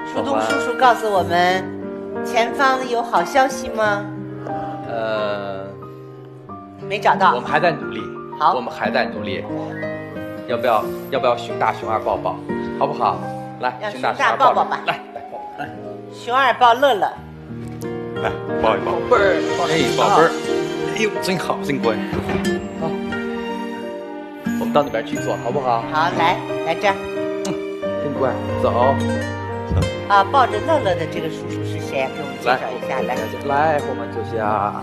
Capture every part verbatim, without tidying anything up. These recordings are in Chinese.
树洞叔叔告诉我们，前方有好消息吗？ 呃， 没找到。 我们还在努力。 好， 我们还在努力。要不要？要不要熊大熊二抱抱？好不好？来，熊大熊二抱抱吧。 来，来抱，来。 熊二抱乐乐。 来，抱一抱。 宝贝儿， 哎，宝贝儿，哎呦，真好，真乖。 好，我们到那边去坐，好不好？ 好，来，来这儿。 嗯，真乖，走。 啊，抱着乐乐的这个叔叔是谁啊？给我们介绍一下，来。 来，我们坐下。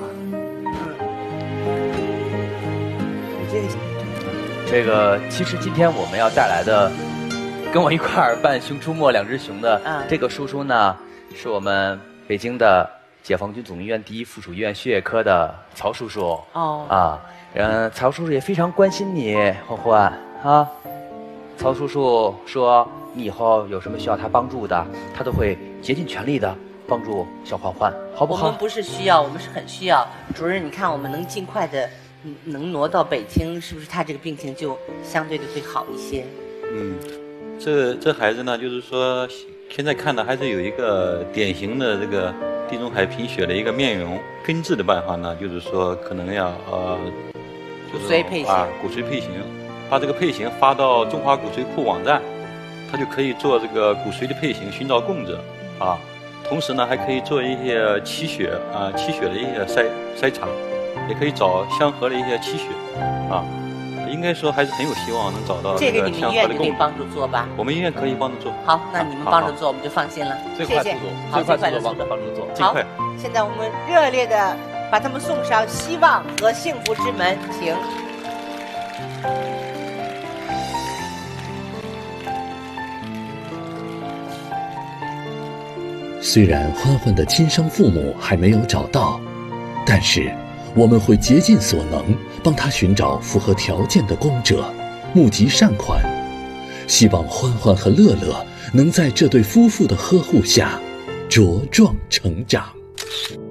这个，这个，其实今天我们要带来的，跟我一块儿扮《熊出没》两只熊的、嗯、这个叔叔呢，是我们北京的解放军总医院第一附属医院血液科的曹叔叔。哦。啊，嗯，曹叔叔也非常关心你，欢欢啊。曹叔叔说，你以后有什么需要他帮助的，他都会竭尽全力的帮助小欢欢，好不好？ 我们不是需要，我们是很需要。主任，你看我们能尽快的。能挪到北京，是不是他这个病情就相对的会好一些？ 嗯，这这孩子呢，就是说现在看的还是有一个典型的这个地中海贫血的一个面容。根治的办法呢，就是说可能要呃， 骨髓配型啊，骨髓配型，把这个配型发到中华骨髓库网站，他就可以做这个骨髓的配型，寻找供者啊。同时呢，还可以做一些气血啊，气血的一些筛筛查。也可以找相合的一些气血，啊，应该说还是很有希望能找到这个你们医院就可以帮助做吧？ 我们医院可以帮助做。 好，那你们帮助做，我们就放心了。 最快速度， 好， 最快速度帮帮助做， 好。现在我们热烈的把他们送上希望和幸福之门，请。 虽然欢欢的亲生父母还没有找到，但是我们会竭尽所能帮他寻找符合条件的供者，募集善款，希望欢欢和乐乐能在这对夫妇的呵护下茁壮成长。